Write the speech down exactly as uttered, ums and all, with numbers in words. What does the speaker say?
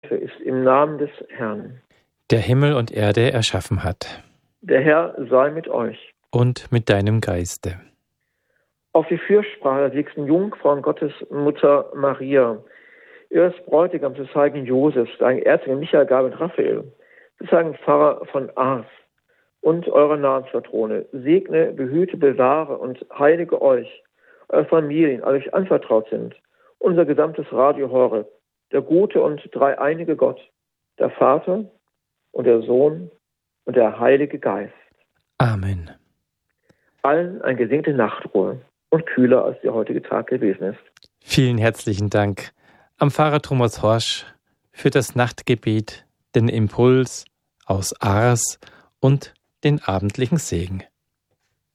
ist im Namen des Herrn, der Himmel und Erde erschaffen hat. Der Herr sei mit euch. Und mit deinem Geiste. Auf die Fürsprache der sechsten Jungfrau und Gottes Mutter Maria, ihres Bräutigams des heiligen Josefs, des heiligen Erzengel Michael, Gabriel und Raphael, des heiligen Pfarrer von Ars und eurer Namenspatrone, segne, behüte, bewahre und heilige euch, eure Familien, alle euch anvertraut sind, unser gesamtes Radio Horeb, der gute und dreieinige Gott, der Vater und der Sohn und der Heilige Geist. Amen. Allen eine gesegnete Nachtruhe und kühler, als der heutige Tag gewesen ist. Vielen herzlichen Dank am Pfarrer Thomas Horsch für das Nachtgebet, den Impuls aus Ars und den abendlichen Segen.